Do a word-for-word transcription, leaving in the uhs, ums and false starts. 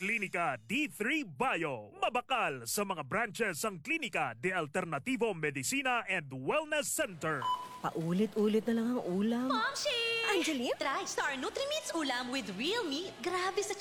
Klinika D three Bio. Mabakal sa mga branches ang Klinika de Alternativo Medicina and Wellness Center. Paulit-ulit na lang ang ulam. Momshi! Angeline? Try Star Nutri-Meats ulam with real meat. Grabe sa